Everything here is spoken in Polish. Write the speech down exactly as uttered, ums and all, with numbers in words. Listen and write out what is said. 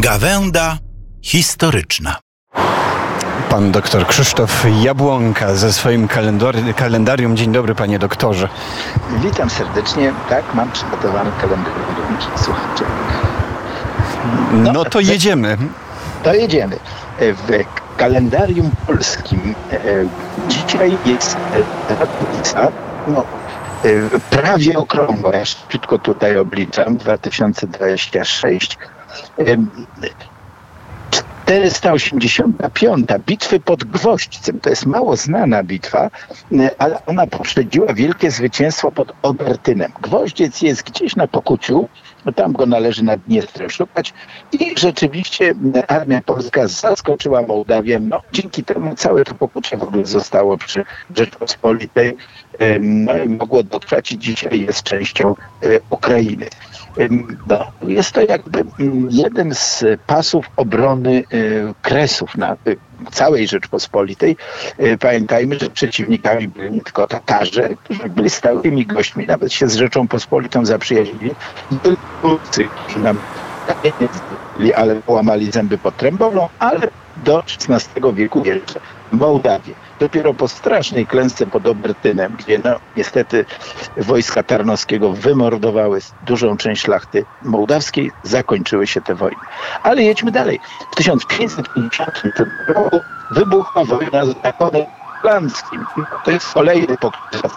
Gawęda historyczna. Pan doktor Krzysztof Jabłonka ze swoim kalendari- kalendarium. Dzień dobry, panie doktorze. Witam serdecznie. Tak, mam przygotowany kalendarium. Słuchajcie. No, no to jedziemy. To jedziemy. W kalendarium polskim e, dzisiaj jest rocznica, no, e, prawie okrągła. Ja szybko tutaj obliczam. dwa tysiące dwudziesty szósty. E, czterysta osiemdziesiąta piąta bitwy pod Gwoźdzcem. To jest mało znana bitwa, ale ona poprzedziła wielkie zwycięstwo pod Obertynem. Gwoździec jest gdzieś na Pokuciu, tam go należy nad Dniestrem szukać i rzeczywiście armia polska zaskoczyła Mołdawię. No, dzięki temu całe to Pokucie w ogóle zostało przy Rzeczpospolitej, no, i mogło dotrwać i dzisiaj jest częścią Ukrainy. No, jest to jakby jeden z pasów obrony Kresów na całej Rzeczpospolitej. Pamiętajmy, że przeciwnikami byli nie tylko Tatarzy, którzy byli stałymi gośćmi, nawet się z Rzeczpospolitą zaprzyjaźnili. Byli Turcy, którzy nam nie ale połamali zęby pod Trębolą, ale do szesnastego wieku jeszcze Mołdawię. Dopiero po strasznej klęsce pod Obertynem, gdzie no niestety wojska Tarnowskiego wymordowały dużą część szlachty mołdawskiej, zakończyły się te wojny. Ale jedźmy dalej. W tysiąc pięćset pięćdziesiątym roku wybuchła wojna z zakonem flanskim. To jest kolejny pokój